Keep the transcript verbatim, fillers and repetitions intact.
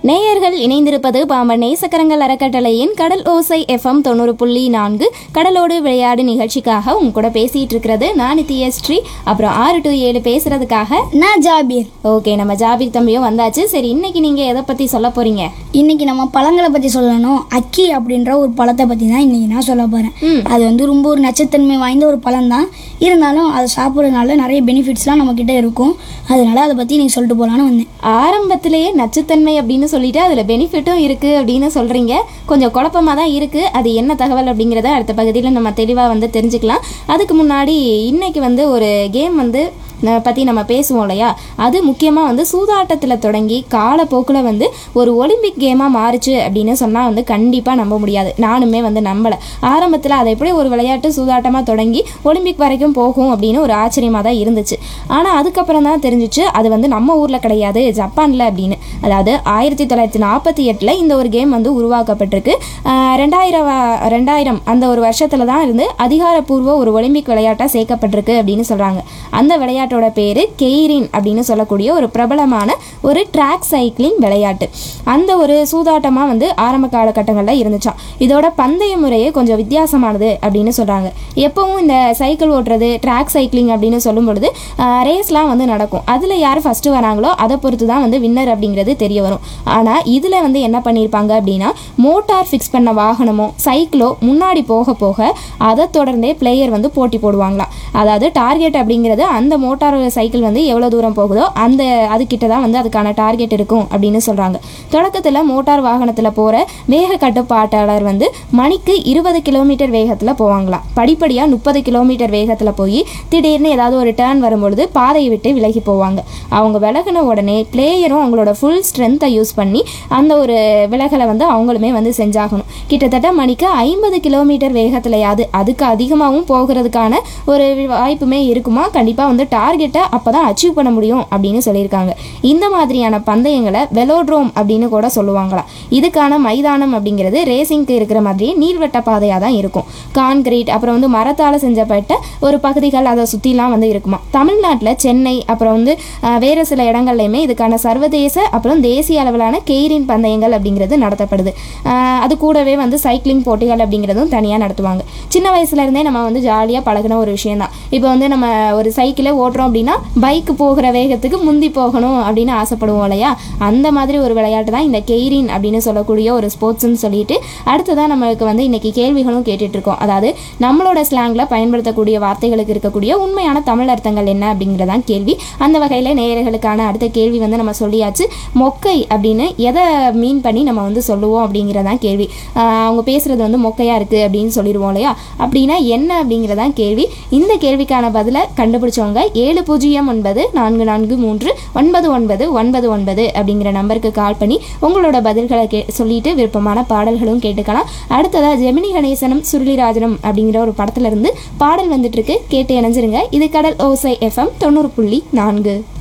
நேயர்கள் இணைந்திருப்பது பாம்பன் நேசக்கரங்கள் அறக்கட்டளையின் கடல் ஓசை எஃப்எம் தொண்ணூறு புள்ளி நான்கு கடலோடு விளையாடு நிகழ்ச்சிக்காக உங்க கூட பேசிட்டு இருக்கிறது நான் நித்யஸ்ரீ. அப்புறம் ஆறு டு ஏழு பேசுறதுக்காக நான் ஜாபீர். ஓகே, நம்ம ஜாபீர் தம்பியும் வந்தாச்சு. சரி, இன்னைக்கு நீங்க எதை பத்தி சொல்ல போறீங்க? இன்னைக்கு நம்ம பழங்களை பத்தி சொல்லணும். அக்கி அப்படின்ற ஒரு பழத்தை பத்தி தான் இன்னைக்கு நான் சொல்ல போறேன். அது வந்து ரொம்ப ஒரு நச்சுத்தன்மை வாய்ந்த ஒரு பழம் தான். இருந்தாலும் அதை சாப்பிட்றதுனால நிறைய பெனிஃபிட்ஸ்லாம் நம்ம கிட்ட இருக்கும். அதனால அதை பத்தி நீங்க சொல்லிட்டு போலான்னு வந்தேன். ஆரம்பத்திலேயே நச்சுத்தன்மை அப்படின்னு சொல்லிட்டு அதில் பெனிஃபிட்டும் இருக்குது அப்படின்னு சொல்கிறீங்க. கொஞ்சம் குழப்பமாக தான் இருக்குது. அது என்ன தகவல் அப்படிங்கிறத அடுத்த பகுதியில் நம்ம தெளிவாக வந்து தெரிஞ்சுக்கலாம். அதுக்கு முன்னாடி இன்னைக்கு வந்து ஒரு கேம் வந்து பற்றி நம்ம பேசுவோம் இல்லையா, அது முக்கியமாக வந்து சூதாட்டத்தில் தொடங்கி காலப்போக்கில் வந்து ஒரு ஒலிம்பிக் கேமாக மாறுச்சு அப்படின்னு சொன்னால் வந்து கண்டிப்பாக நம்ப முடியாது. நானுமே வந்து நம்பலை. ஆரம்பத்தில் அதை எப்படி ஒரு விளையாட்டு சூதாட்டமாக தொடங்கி ஒலிம்பிக் வரைக்கும் போகும் அப்படின்னு ஒரு ஆச்சரியமாக தான் இருந்துச்சு. ஆனால் அதுக்கப்புறம் தான் தெரிஞ்சிச்சு அது வந்து நம்ம ஊரில் கிடையாது, ஜப்பானில் அப்படின்னு. அதாவது ஆயிரத்தி தொள்ளாயிரத்தி நாற்பத்தி எட்டில் இந்த ஒரு கேம் வந்து உருவாக்கப்பட்டிருக்கு. ரெண்டாயிரம் ரெண்டாயிரம் அந்த ஒரு வருஷத்தில் தான் இருந்து அதிகாரப்பூர்வ ஒரு ஒலிம்பிக் விளையாட்டாக சேர்க்கப்பட்டிருக்கு அப்படின்னு சொல்கிறாங்க. அந்த விளையாட்டு பேர் கெய்ரின் அப்படின்னு சொல்லக்கூடிய ஒரு பிரபலமான ஒரு ட்ராக் சைக்கிளிங் விளையாட்டு. அந்த ஒரு சூதாட்டமாக வந்து ஆரம்ப காலகட்டங்களில் இருந்துச்சான். இதோட பந்தய முறையே கொஞ்சம் வித்தியாசமானது அப்படின்னு சொல்கிறாங்க. எப்பவும் இந்த சைக்கிள் ஓட்டுறது ட்ராக் சைக்கிளிங் அப்படின்னு சொல்லும் பொழுது ரேஸ்லாம் வந்து நடக்கும். அதில் யார் ஃபஸ்ட்டு வராங்களோ அதை பொறுத்து தான் வந்து வின்னர் அப்படிங்கிறது தெரிய வரும். ஆனால் இதில் வந்து என்ன பண்ணியிருப்பாங்க அப்படின்னா, மோட்டார் ஃபிக்ஸ் பண்ண வாகனமோ சைக்கிளோ முன்னாடி போக போக அதை தொடர்ந்தே பிளேயர் வந்து போட்டி போடுவாங்களாம். அதாவது டார்கெட் அப்படிங்கிறது அந்த மோட்டார் சைக்கிள் வந்து எவ்வளோ தூரம் போகுதோ அந்த அதுக்கிட்ட தான் வந்து அதுக்கான டார்கெட் இருக்கும் அப்படின்னு சொல்கிறாங்க. தொடக்கத்தில் மோட்டார் வாகனத்தில் போகிற வேக கட்டுப்பாட்டாளர் வந்து மணிக்கு இருபது கிலோமீட்டர் வேகத்தில் போவாங்களாம். படிப்படியாக முப்பது கிலோமீட்டர் வேகத்தில் போய் திடீர்னு ஏதாவது ஒரு டேர்ன் வரும்பொழுது பாதையை விட்டு விலகி போவாங்க. அவங்க விலகின உடனே பிளேயரும் அவங்களோட ஃபுல் ஸ்ட்ரென்த்தை யூஸ் பண்ணி அந்த ஒரு விலகலை வந்து அவங்களுமே வந்து செஞ்சாகணும். கிட்டத்தட்ட மணிக்கு ஐம்பது கிலோமீட்டர் வேகத்திலையாவது அதுக்கு அதிகமாகவும் போகிறதுக்கான ஒரு வாய்ப்புமே இருக்குமா. கண்டிப்பாக வந்து டார்கெட்டை அப்போ தான் அச்சீவ் பண்ண முடியும் அப்படின்னு சொல்லியிருக்காங்க. இந்த மாதிரியான பந்தயங்களை வெலோட்ரோம் அப்படின்னு கூட சொல்லுவாங்களாம். இதுக்கான மைதானம் அப்படிங்கிறது ரேசிங்க்கு இருக்கிற மாதிரி நீள்வட்ட பாதையாக தான் இருக்கும். கான்கிரீட் அப்புறம் வந்து மரத்தால் செஞ்சப்பட்ட ஒரு பகுதிகள் அதை சுற்றிலாம் வந்து இருக்குமா. தமிழ்நாட்டில் சென்னை அப்புறம் வந்து வேறு சில இடங்கள்லையுமே இதுக்கான சர்வதேச அப்புறம் தேசிய அளவிலான கெய்ரின் பந்தயங்கள் அப்படிங்கிறது நடத்தப்படுது. அது கூடவே வந்து சைக்கிளிங் போட்டிகள் அப்படிங்கிறதும் தனியாக நடத்துவாங்க. சின்ன வயசுலேருந்தே நம்ம வந்து ஜாலியாக பழகின ஒரு விஷயம் தான். இப்போ வந்து நம்ம ஒரு சைக்கிளை ஓட்டுறோம் அப்படின்னா பைக்கு போகிற வேகத்துக்கு முந்தி போகணும் அப்படின்னு ஆசைப்படுவோம் இல்லையா. அந்த மாதிரி ஒரு விளையாட்டு தான் இந்த கெய்ரின் அப்படின்னு சொல்லக்கூடிய ஒரு ஸ்போர்ட்ஸ்ன்னு சொல்லிட்டு அடுத்ததான் நம்மளுக்கு வந்து இன்னைக்கு கேள்விகளும் கேட்டுட்டு இருக்கோம். அதாவது நம்மளோட ஸ்லாங்கில் பயன்படுத்தக்கூடிய வார்த்தைகளுக்கு இருக்கக்கூடிய உண்மையான தமிழ் அர்த்தங்கள் என்ன அப்படிங்கிறதான் கேள்வி. அந்த வகையில் நேயர்களுக்கான அடுத்த கேள்வி வந்து நம்ம சொல்லியாச்சு. மொக்கை அப்படின்னு எதை மீன் பண்ணி நம்ம வந்து சொல்லுவோம் அப்படிங்கிறதான் கேள்வி. அவங்க பேசுறது வந்து மொக்கையாக இருக்குது அப்படின்னு சொல்லிடுவோம் இல்லையா. அப்படின்னா என்ன அப்படிங்கிறதான் கேள்வி. இந்த கேள்விக்கான பதிலை கண்டுபிடிச்சவங்க ஏழு பூஜ்ஜியம் ஒன்பது நான்கு நான்கு மூன்று ஒன்பது ஒன்பது ஒன்பது ஒன்பது அப்படிங்கிற நம்பருக்கு கால் பண்ணி உங்களோட பதில்களை கே சொல்லிட்டு விருப்பமான பாடல்களும் கேட்டுக்கலாம். அடுத்ததாக ஜெமினி கணேசனும் சுருளிராஜனும் அப்படிங்கிற ஒரு படத்துல இருந்து பாடல் வந்துட்டு இருக்கு. கேட்டு இணைஞ்சிருங்க. இது கடல் ஓசை எஃப்எம் தொண்ணூறு புள்ளி நான்கு.